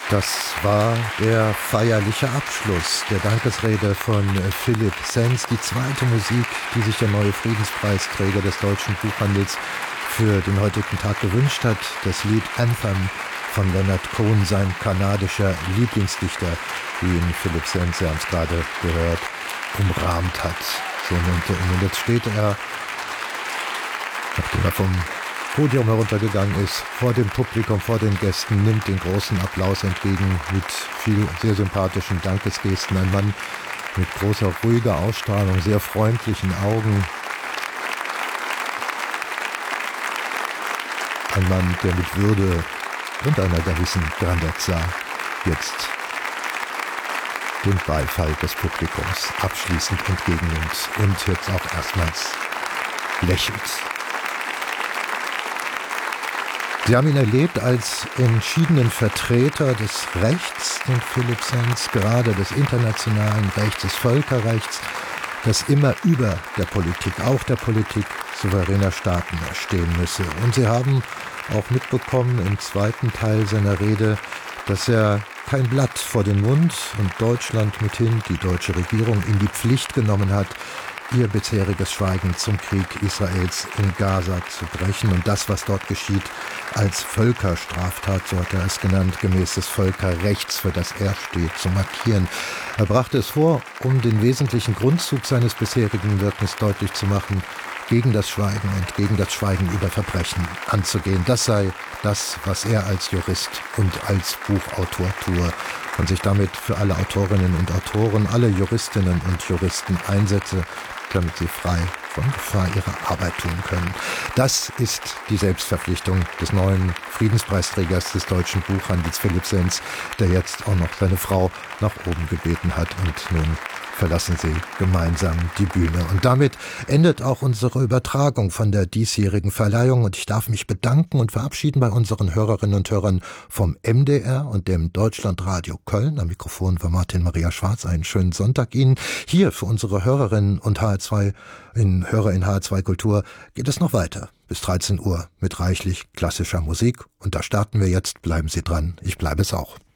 Das war der feierliche Abschluss der Dankesrede von Philipp Senz, die zweite Musik, die sich der neue Friedenspreisträger des Deutschen Buchhandels für den heutigen Tag gewünscht hat. Das Lied Anthem von Leonard Cohen, sein kanadischer Lieblingsdichter, wie ihn Philipp Senz, Sie haben es gerade gehört, umrahmt hat. So nannte ihn. Und jetzt steht er, nachdem er vom Podium heruntergegangen ist, vor dem Publikum, vor den Gästen, nimmt den großen Applaus entgegen mit viel sehr sympathischen Dankesgesten. Ein Mann mit großer, ruhiger Ausstrahlung, sehr freundlichen Augen. Ein Mann, der mit Würde und einer gewissen Grandezza jetzt den Beifall des Publikums abschließend entgegennimmt und jetzt auch erstmals lächelt. Sie haben ihn erlebt als entschiedenen Vertreter des Rechts, den Philipp Senz, gerade des internationalen Rechts, des Völkerrechts, das immer über der Politik, auch der Politik souveräner Staaten stehen müsse. Und Sie haben auch mitbekommen im zweiten Teil seiner Rede, dass er kein Blatt vor den Mund und Deutschland mithin, die deutsche Regierung, in die Pflicht genommen hat, ihr bisheriges Schweigen zum Krieg Israels in Gaza zu brechen und das, was dort geschieht, als Völkerstraftat, so hat er es genannt, gemäß des Völkerrechts, für das er steht, zu markieren. Er brachte es vor, um den wesentlichen Grundzug seines bisherigen Wirkens deutlich zu machen, gegen das Schweigen und gegen das Schweigen über Verbrechen anzugehen. Das sei das, was er als Jurist und als Buchautor tue und sich damit für alle Autorinnen und Autoren, alle Juristinnen und Juristen einsetze, damit sie frei von Gefahr ihre Arbeit tun können. Das ist die Selbstverpflichtung des neuen Friedenspreisträgers des Deutschen Buchhandels, Philipp Senz, der jetzt auch noch seine Frau nach oben gebeten hat und nun verlassen sie gemeinsam die Bühne. Und damit endet auch unsere Übertragung von der diesjährigen Verleihung. Und ich darf mich bedanken und verabschieden bei unseren Hörerinnen und Hörern vom MDR und dem Deutschlandradio Köln. Am Mikrofon war Martin Maria Schwarz. Einen schönen Sonntag Ihnen. Hier für unsere Hörerinnen und Hörer in HR2 Kultur geht es noch weiter. Bis 13 Uhr mit reichlich klassischer Musik. Und da starten wir jetzt. Bleiben Sie dran. Ich bleibe es auch.